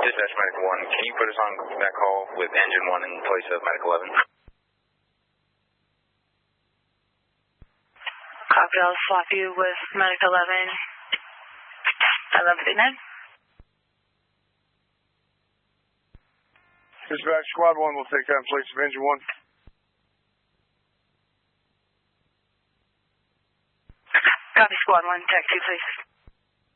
Dispatch Medical 1, can you put us on that call with Engine 1 in place of Medical 11? Copy, I'll swap you with Medical 11. 1139. Dispatch Squad 1 will take that in place of Engine 1. Copy, Squad 1, Tech 2, please.